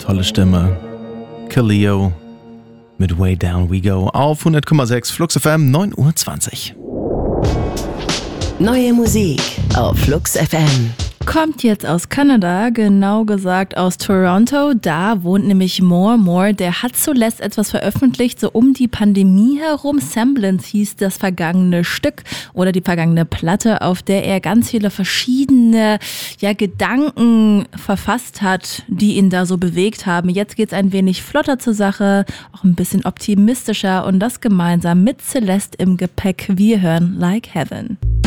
Tolle Stimme. Kaleo mit Way Down We Go auf 100,6 Flux FM, 9:20 Uhr. Neue Musik auf Flux FM. Kommt jetzt aus Kanada, genau gesagt aus Toronto. Da wohnt nämlich More. Der hat zuletzt etwas veröffentlicht, so um die Pandemie herum. Semblance hieß das vergangene Stück oder die vergangene Platte, auf der er ganz viele verschiedene Gedanken verfasst hat, die ihn da so bewegt haben. Jetzt geht's ein wenig flotter zur Sache, auch ein bisschen optimistischer und das gemeinsam mit Celeste im Gepäck. Wir hören Like Heaven.